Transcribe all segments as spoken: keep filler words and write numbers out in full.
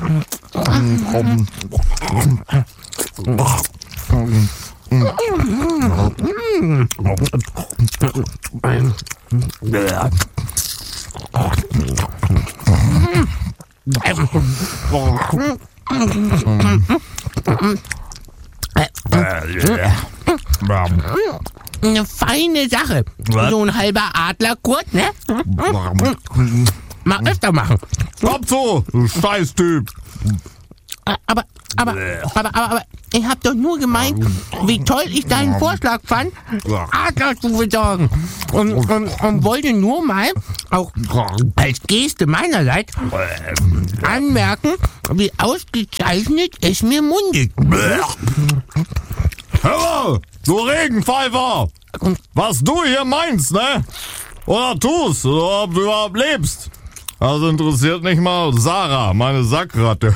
Eine feine Sache. Was? So ein halber Adler Kurt, ne? Mal öfter machen. Komm zu, du Scheißtyp. Aber, aber, aber, aber, aber, ich hab doch nur gemeint, wie toll ich deinen Vorschlag fand, Adler zu besorgen. Und, und, und wollte nur mal, auch als Geste meinerseits, anmerken, wie ausgezeichnet es mir mundet. Hör mal, du Regenpfeifer. Was du hier meinst, ne? Oder tust, oder ob du überhaupt lebst. Das interessiert nicht mal Sarah, meine Sackratte.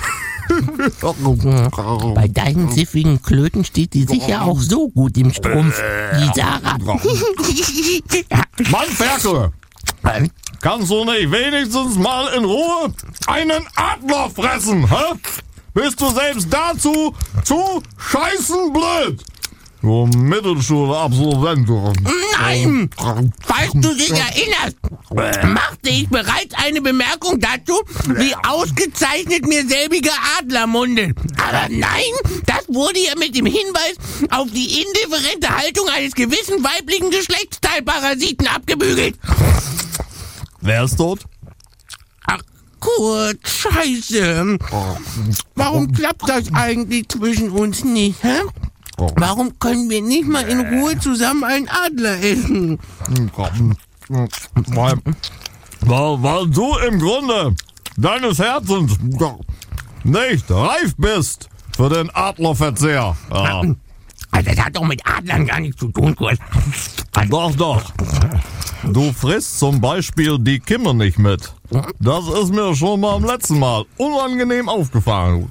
Bei deinen siffigen Klöten steht die sicher auch so gut im Strumpf, die Sarah. Mann, Ferkel, kannst du nicht wenigstens mal in Ruhe einen Adler fressen, hä? Bist du selbst dazu zu scheißen blöd? Du Mittelschule-Absolvent. Nein! Falls du dich erinnerst, machte ich bereits eine Bemerkung dazu, wie ausgezeichnet mir selbige Adler mundet. Aber nein, das wurde ja mit dem Hinweis auf die indifferente Haltung eines gewissen weiblichen Geschlechtsteilparasiten abgebügelt. Wer ist tot? Ach, Kurt, scheiße. Warum klappt das eigentlich zwischen uns nicht, hä? Warum können wir nicht mal in Ruhe zusammen einen Adler essen? Weil, weil, weil du im Grunde deines Herzens nicht reif bist für den Adlerverzehr. Ja. Also das hat doch mit Adlern gar nichts zu tun, Kurt. Doch, doch. Du frisst zum Beispiel die Kimme nicht mit. Das ist mir schon mal beim letzten Mal unangenehm aufgefallen.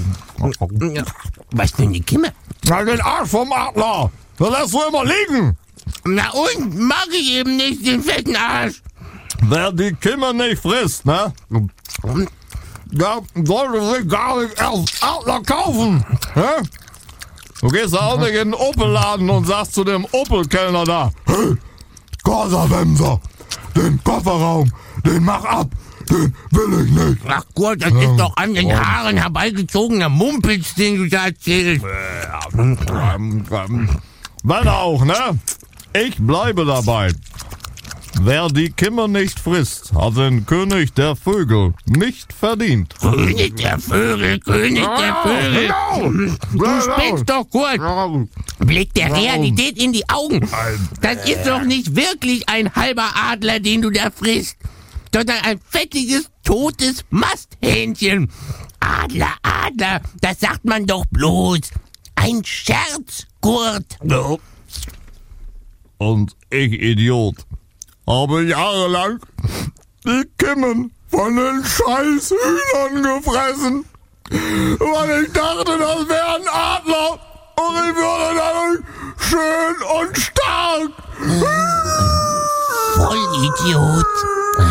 Was für eine Kimme? Na, den Arsch vom Adler. Den lässt du immer liegen. Na und? Mag ich eben nicht, den fetten Arsch. Wer die Kimme nicht frisst, ne? Der sollte sich gar nicht erst Adler kaufen. Ne? Du gehst da auch nicht in den Opel-Laden und sagst zu dem Opel-Kellner da, hey, Corsa-Wemser, den Kofferraum, den mach ab, den will ich nicht. Ach Gott, das ist doch an den Haaren herbeigezogener Mumpitz, den du da erzählst. Wenn auch, ne? Ich bleibe dabei. Wer die Kimme nicht frisst, hat den König der Vögel nicht verdient. König der Vögel, König der Vögel. Du spinnst doch, Kurt. Blick der Realität in die Augen. Das ist doch nicht wirklich ein halber Adler, den du da frisst, sondern ein fettiges, totes Masthähnchen. Adler, Adler, das sagt man doch bloß. Ein Scherz, Kurt. Und ich, Idiot, habe jahrelang die Kimmen von den scheiß Hühnern gefressen, weil ich dachte, das wäre ein Adler und ich würde dadurch schön und stark. Vollidiot.